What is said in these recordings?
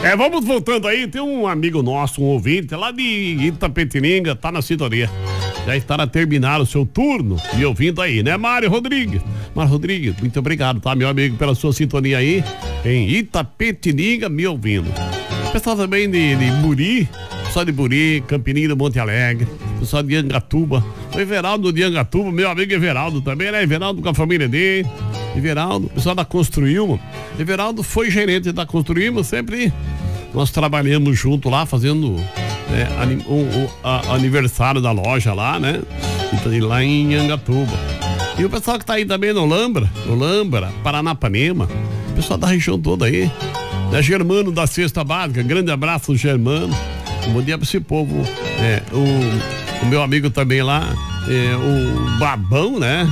Vamos voltando aí, tem um amigo nosso, um ouvinte lá de Itapetininga, tá na sintonia. Já está a terminar o seu turno me ouvindo aí, né, Mário Rodrigues? Mário Rodrigues, muito obrigado, tá, meu amigo, pela sua sintonia aí em Itapetininga me ouvindo. Pessoal também de Buri, pessoal de Buri, Campininho do Monte Alegre, pessoal de Angatuba, o Everaldo de Angatuba, meu amigo Everaldo também, né? Everaldo com a família dele, Everaldo, pessoal da Construilmo. Everaldo foi gerente da Construilmo, sempre nós trabalhamos junto lá, fazendo aniversário da loja lá, né? Lá em Angatuba. E o pessoal que tá aí também no Olambra, Paranapanema, o pessoal da região toda aí, né? Germano da Cesta Básica, grande abraço, Germano. Bom dia pra esse povo. O meu amigo também lá, o Babão, né?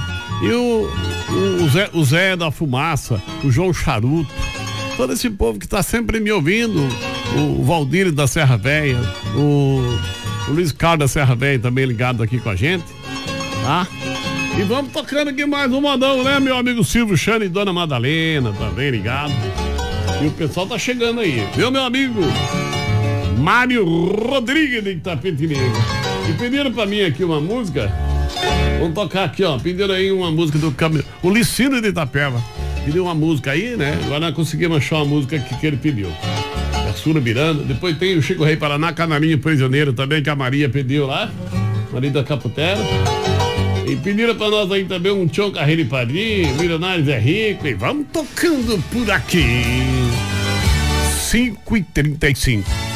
E o Zé da Fumaça, o João Charuto, todo esse povo que tá sempre me ouvindo, o Valdir da Serra Velha, o Luiz Carlos da Serra Velha também ligado aqui com a gente, tá? E vamos tocando aqui mais um modão, né? Meu amigo Silvio Chane e Dona Madalena também ligado. E o pessoal tá chegando aí, viu, meu amigo Mário Rodrigues de Itapetininga. E pediram pra mim aqui uma música. Vamos tocar aqui, ó. Pediram aí uma música do o Licínio de Itapeva. Pediu uma música aí, né? Agora nós conseguimos achar uma música que ele pediu. A Sura Miranda. Depois tem o Chico Rei Paraná, Canarinho Prisioneiro também, que a Maria pediu lá. Maria da Caputera. E pediram pra nós aí também um Tchon Carreiro e Padrinho, Milionários é Rico. E vamos tocando por aqui. 5h35.